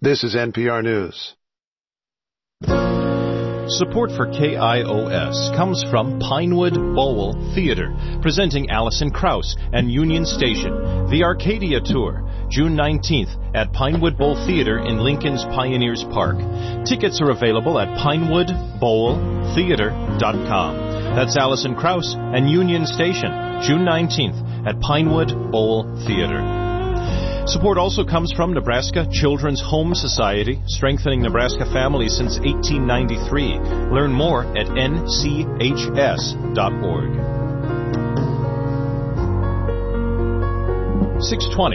This is NPR News. Support for KIOS comes from Pinewood Bowl Theater, presenting Alison Krauss and Union Station, The Arcadia Tour, June 19th at Pinewood Bowl Theater in Lincoln's Pioneers Park. Tickets are available at pinewoodbowltheater.com. That's Alison Krauss and Union Station, June 19th at Pinewood Bowl Theater. Support also comes from Nebraska Children's Home Society, strengthening Nebraska families since 1893. Learn more at nchs.org. 620.